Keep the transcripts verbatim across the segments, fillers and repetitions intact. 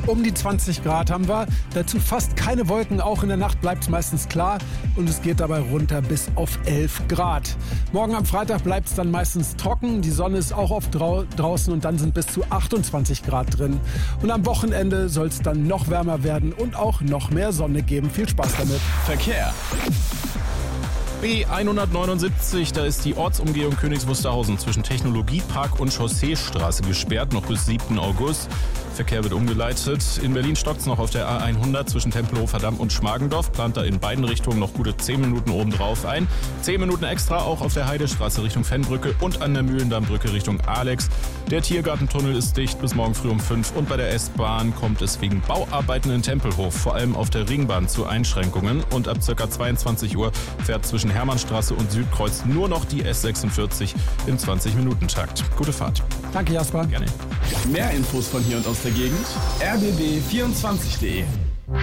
Um die zwanzig Grad haben wir. Dazu fast keine Wolken. Auch in der Nacht bleibt es meistens klar. Und es geht dabei runter bis auf elf Grad. Morgen am Freitag bleibt es dann meistens trocken. Die Sonne ist auch oft drau- draußen und dann sind bis zu achtundzwanzig Grad drin. Und am Wochenende soll es dann noch wärmer werden und auch noch mehr Sonne geben. Viel Spaß damit. Verkehr. B hundertneunundsiebzig, da ist die Ortsumgehung Königs Wusterhausen zwischen Technologiepark und Chausseestraße gesperrt, noch bis siebten August. Verkehr wird umgeleitet. In Berlin stockt's noch auf der A hundert zwischen Tempelhofer Damm und Schmargendorf. Plant da in beiden Richtungen noch gute zehn Minuten obendrauf ein. zehn Minuten extra auch auf der Heidestraße Richtung Fennbrücke und an der Mühlendammbrücke Richtung Alex. Der Tiergartentunnel ist dicht bis morgen früh um fünf und bei der S-Bahn kommt es wegen Bauarbeiten in Tempelhof, vor allem auf der Ringbahn, zu Einschränkungen. Und ab ca. zweiundzwanzig Uhr fährt zwischen Hermannstraße und Südkreuz nur noch die S sechsundvierzig im zwanzig-Minuten-Takt. Gute Fahrt. Danke, Jasper. Gerne. Mehr Infos von hier und aus der Gegend r b b vierundzwanzig punkt de.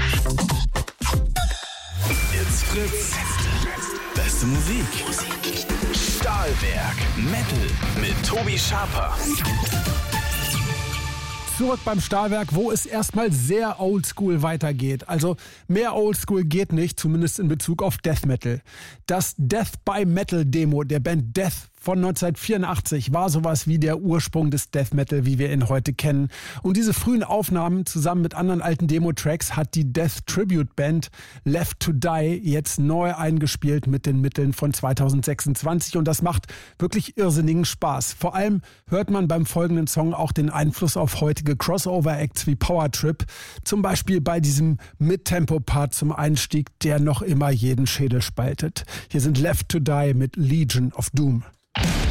It's Fritz. Beste Musik. Stahlwerk. Metal mit Tobi Schaper. Zurück beim Stahlwerk, wo es erstmal sehr oldschool weitergeht. Also mehr oldschool geht nicht, zumindest in Bezug auf Death Metal. Das Death by Metal Demo der Band Death von neunzehnhundertvierundachtzig war sowas wie der Ursprung des Death Metal, wie wir ihn heute kennen. Und diese frühen Aufnahmen zusammen mit anderen alten Demo-Tracks hat die Death Tribute Band Left to Die jetzt neu eingespielt mit den Mitteln von zweitausendsechsundzwanzig. Und das macht wirklich irrsinnigen Spaß. Vor allem hört man beim folgenden Song auch den Einfluss auf heutige Crossover-Acts wie Power Trip. Zum Beispiel bei diesem Mid-Tempo-Part zum Einstieg, der noch immer jeden Schädel spaltet. Hier sind Left to Die mit Legion of Doom.